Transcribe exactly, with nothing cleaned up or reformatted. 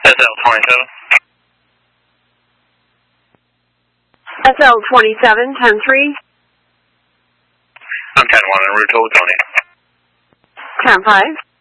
S L twenty-seven. S L twenty-seven, ten three. I'm ten one en route to Tony. ten five.